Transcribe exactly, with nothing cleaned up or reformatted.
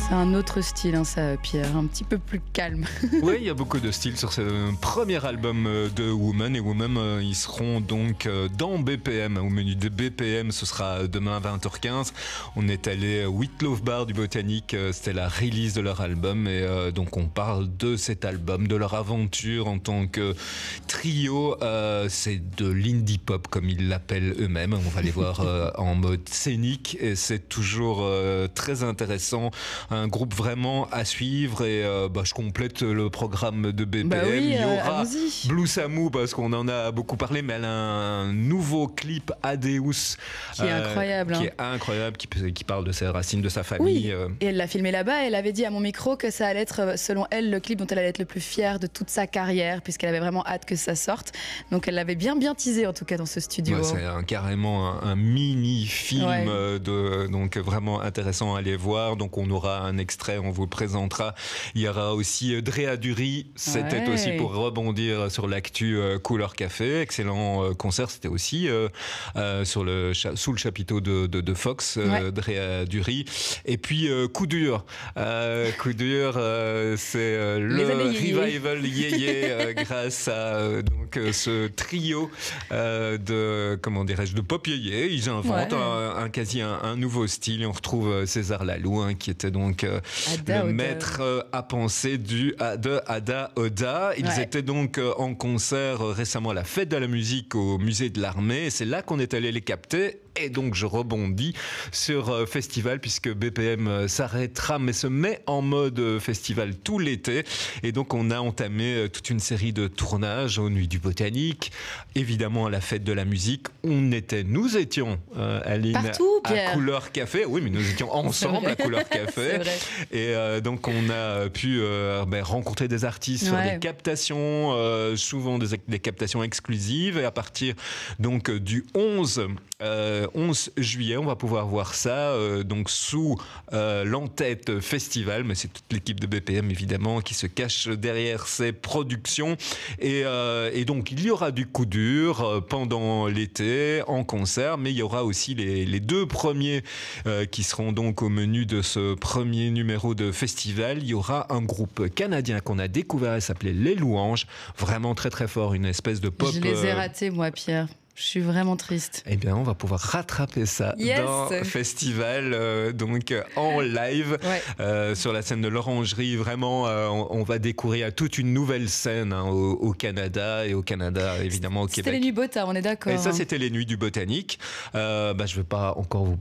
C'est un autre style, hein, ça, Pierre, un petit peu plus calme. Oui, il y a beaucoup de styles sur ce premier album de Woman. Et Woman, ils seront donc dans B P M. Au menu de B P M, ce sera demain à vingt heures quinze. On est allé à Witlove Bar du Botanique. C'était la release de leur album. Et euh, donc, on parle de cet album, de leur aventure en tant que trio. Euh, c'est de l'indie pop, comme ils l'appellent eux-mêmes. On va les voir euh, en mode scénique. Et c'est toujours euh, très intéressant. Un groupe vraiment à suivre et euh, bah, je complète le programme de B P M. Bah oui, il y aura euh, Blue Samu parce qu'on en a beaucoup parlé, mais elle a un nouveau clip Adeus qui est euh, incroyable, qui hein. est incroyable, qui, qui parle de ses racines, de sa famille. Oui. Euh. Et elle l'a filmé là-bas. Elle avait dit à mon micro que ça allait être, selon elle, le clip dont elle allait être le plus fière de toute sa carrière, puisqu'elle avait vraiment hâte que ça sorte. Donc elle l'avait bien bien teasé en tout cas dans ce studio. Ouais, c'est un, carrément un, un mini film ouais. euh, de donc vraiment intéressant à aller voir. Donc on aura un extrait, on vous le présentera. Il y aura aussi Drea Dury, c'était ouais. aussi pour rebondir sur l'actu euh, Couleur Café, excellent euh, concert, c'était aussi euh, euh, sur le, sous le chapiteau de, de, de Fox, euh, ouais. Drea Dury. Et puis euh, Coup dur, euh, Coup dur, euh, c'est euh, le revival yéyé euh, grâce à euh, donc, euh, ce trio euh, de, comment dirais-je, de pop yéyé. Ils inventent ouais. un, un, quasi un, un nouveau style. On retrouve César Laloux, hein, qui était donc euh, Ada le Oda. maître euh, à penser du, de Ada Oda. Ils ouais. étaient donc euh, en concert euh, récemment à la Fête de la musique au musée de l'Armée. C'est là qu'on est allé les capter. Et donc je rebondis sur euh, festival puisque B P M euh, s'arrêtera mais se met en mode euh, festival tout l'été. Et donc on a entamé euh, toute une série de tournages aux Nuits du Botanique, évidemment à la Fête de la musique. On était, nous étions, euh, Aline, Partout, Pierre. à Couleur Café. Oui, mais nous étions ensemble à Couleur Café. Et euh, donc on a pu euh, ben, rencontrer des artistes ouais. sur des captations, euh, souvent des, des captations exclusives. Et à partir donc du onze euh, onze juillet, on va pouvoir voir ça euh, donc sous euh, l'entête festival, mais c'est toute l'équipe de B P M évidemment qui se cache derrière ces productions et, euh, et donc il y aura du coup dur euh, pendant l'été en concert, mais il y aura aussi les, les deux premiers euh, qui seront donc au menu de ce premier numéro de festival. Il y aura un groupe canadien qu'on a découvert, il s'appelait Les Louanges, vraiment très très fort, une espèce de pop. Je les ai ratés moi, Pierre. Je suis vraiment triste. Eh bien, on va pouvoir rattraper ça yes. dans le festival, euh, donc en live, ouais. euh, sur la scène de l'Orangerie. Vraiment, euh, on, on va découvrir toute une nouvelle scène hein, au, au Canada et au Canada, évidemment, au Québec. C'était les Nuits Bota, on est d'accord. Et ça, hein. c'était les Nuits du Botanique. Euh, bah, je ne vais pas encore vous